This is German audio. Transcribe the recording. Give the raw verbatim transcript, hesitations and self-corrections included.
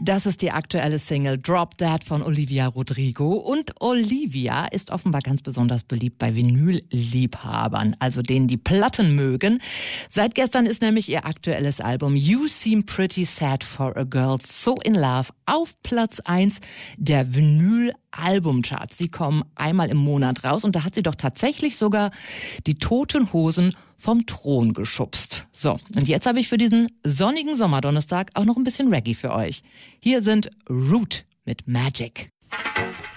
Das ist die aktuelle Single Drop That von Olivia Rodrigo. Und Olivia ist offenbar ganz besonders beliebt bei Vinyl-Liebhabern, also denen, die Platten mögen. Seit gestern ist nämlich ihr aktuelles Album You Seem Pretty Sad for a Girl So in Love auf Platz eins der Vinyl-Albumcharts. Sie kommen einmal im Monat raus und da hat sie doch tatsächlich sogar die Toten Hosen vom Thron geschubst. So, und jetzt habe ich für diesen sonnigen Sommerdonnerstag auch noch ein bisschen Reggae für euch. Hier sind Root mit Magic.